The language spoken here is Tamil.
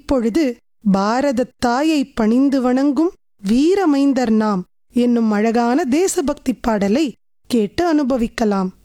இப்பொழுது பாரதத் தாயை பணிந்து வணங்கும் வீரமைந்தர் நாம் என்னும் அழகான தேசபக்தி பாடலை கேட்டு அனுபவிக்கலாம்.